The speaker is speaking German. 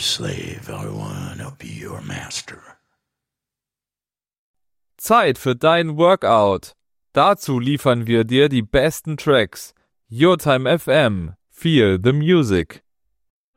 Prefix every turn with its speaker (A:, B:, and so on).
A: slave, I wanna be your master.
B: Zeit für dein Workout. Dazu liefern wir dir die besten Tracks. Your Time FM. Feel the music.